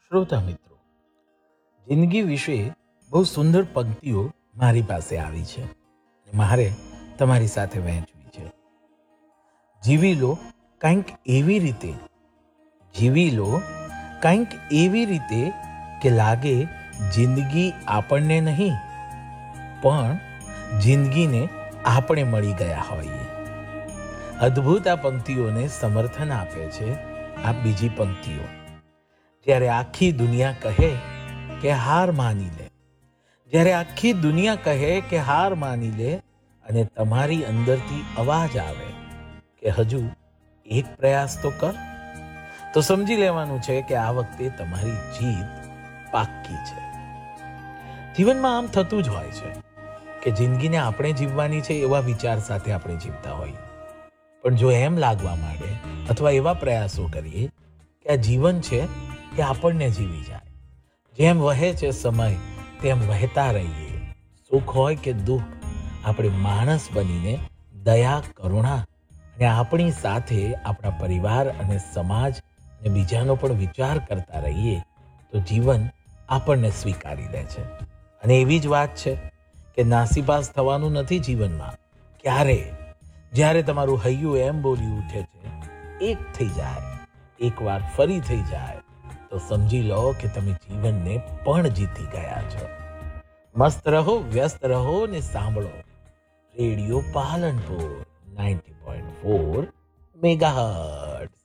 શ્રોતા મિત્રો, જિંદગી વિશે બહુ સુંદર પંક્તિઓ મારી પાસે આવી છે અને મારે તમારી સાથે વહેંચવી છે. જીવી લો કંઈક એવી રીતે, જીવી લો કંઈક એવી રીતે કે લાગે જિંદગી આપણને નહીં પણ જિંદગીને આપણે મળી ગયા હોઈએ. અદ્ભુત આ પંક્તિઓને સમર્થન આપે છે આ બીજી પંક્તિઓ. જ્યારે આખી દુનિયા કહે કે હાર માની લે, જ્યારે આખી દુનિયા કહે કે હાર માની લે અને તમારી અંદરથી અવાજ આવે કે હજુ એક પ્રયાસ તો કર, તો સમજી લેવાનું છે કે આ વખતે તમારી જીત પાક્કી છે. જીવનમાં આમ થતું જ હોય છે કે જિંદગીને આપણે જીવવાની છે એવા વિચાર સાથે આપણે જીવતા હોઈએ, પણ જો એમ લાગવા માંડે અથવા એવા પ્રયાસો કરીએ કે આ જીવન છે કે આપણને જીવી જાય, જેમ વહે છે સમય તેમ વહેતા રહીએ. સુખ હોય કે દુઃખ, આપણે માણસ બનીને દયા, કરુણા અને આપણી સાથે આપણા પરિવાર અને સમાજ અને બીજાનો પણ વિચાર કરતા રહીએ તો જીવન આપણને સ્વીકારી લે છે. અને એવી જ વાત છે કે નાસીપાસ થવાનું નથી જીવનમાં. ક્યારે જ્યારે તમારું હૈયું એમ બોલી ઉઠે છે એક થઈ જાય, એકવાર ફરી થઈ જાય, તો સમજી લો કે તમે જીવનને પણ જીતી ગયા છો. મસ્ત રહો, વ્યસ્ત રહો ને સાંભળો રેડિયો પાલનપુર 90.4 મેગાહર્ટ્ઝ.